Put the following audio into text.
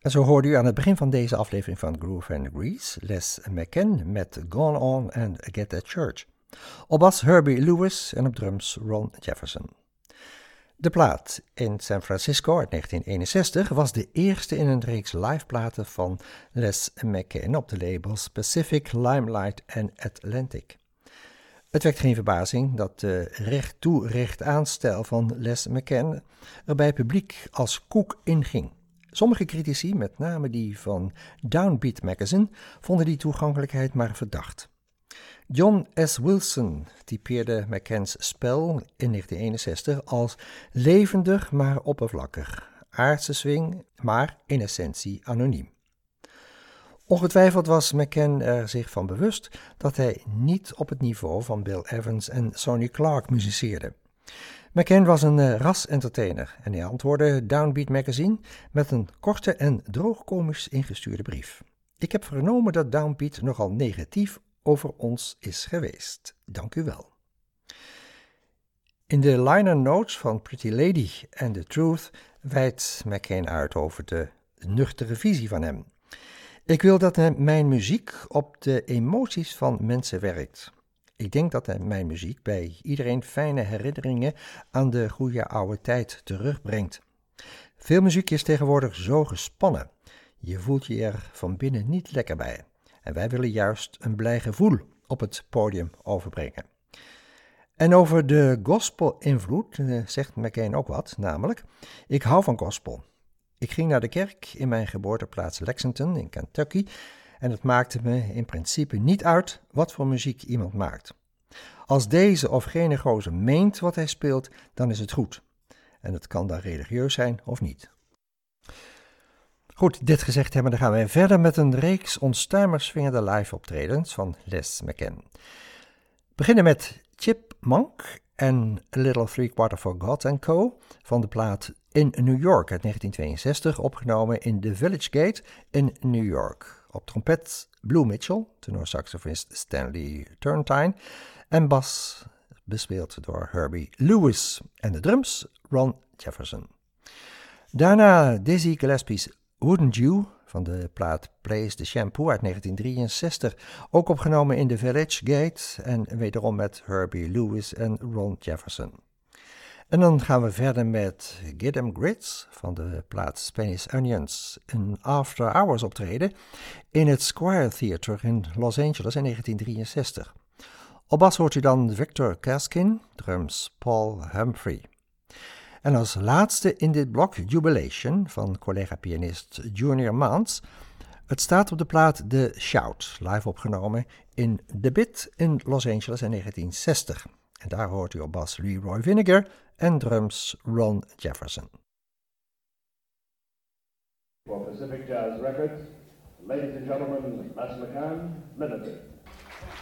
En zo hoorde u aan het begin van deze aflevering van Groove and Grease Les McCann met Gone On and Get That Church. Op bas Herbie Lewis en op drums Ron Jefferson. De plaat in San Francisco uit 1961 was de eerste in een reeks liveplaten van Les McCann op de labels Pacific, Limelight en Atlantic. Het wekt geen verbazing dat de recht-toe recht-aan stijl van Les McCann er bij het publiek als koek inging. Sommige critici, met name die van Downbeat Magazine, vonden die toegankelijkheid maar verdacht. John S. Wilson typeerde McCann's spel in 1961 als levendig maar oppervlakkig, aardse swing, maar in essentie anoniem. Ongetwijfeld was McCann er zich van bewust dat hij niet op het niveau van Bill Evans en Sonny Clark muziceerde. McCann was een ras-entertainer en hij antwoordde Downbeat Magazine met een korte en droogkomisch ingestuurde brief. Ik heb vernomen dat Downbeat nogal negatief over ons is geweest. Dank u wel. In de liner notes van Pretty Lady and The Truth wijdt McCann uit over de nuchtere visie van hem. Ik wil dat mijn muziek op de emoties van mensen werkt. Ik denk dat mijn muziek bij iedereen fijne herinneringen aan de goede oude tijd terugbrengt. Veel muziek is tegenwoordig zo gespannen. Je voelt je er van binnen niet lekker bij. En wij willen juist een blij gevoel op het podium overbrengen. En over de gospel-invloed zegt McCann ook wat, namelijk: ik hou van gospel. Ik ging naar de kerk in mijn geboorteplaats Lexington in Kentucky en het maakte me in principe niet uit wat voor muziek iemand maakt. Als deze of gene gozer meent wat hij speelt, dan is het goed. En het kan dan religieus zijn of niet. Goed, dit gezegd hebben, dan gaan wij verder met een reeks onstuimig swingende live optredens van Les McCann. We beginnen met Chipmunk en A Little Three-Quarter for God & Co. van de plaat In New York uit 1962, opgenomen in The Village Gate in New York. Op trompet Blue Mitchell, tenorsaxofonist Stanley Turrentine en bas bespeeld door Herbie Lewis en de drums Ron Jefferson. Daarna Dizzy Gillespie's Wouldn't You van de plaat Place the Shampoo uit 1963, ook opgenomen in The Village Gate en wederom met Herbie Lewis en Ron Jefferson. En dan gaan we verder met Get 'em Grits van de plaat Spanish Onions, een after hours optreden in het Squire Theatre in Los Angeles in 1963. Op bas hoort u dan Victor Kaskin, drums Paul Humphrey. En als laatste in dit blok Jubilation van collega-pianist Junior Mans. Het staat op de plaat The Shout, live opgenomen in The Bit in Los Angeles in 1960. En daar hoort u op bas Leroy Vinegar en drums Ron Jefferson. For Pacific Jazz Records, ladies and gentlemen, Les McCann Limited.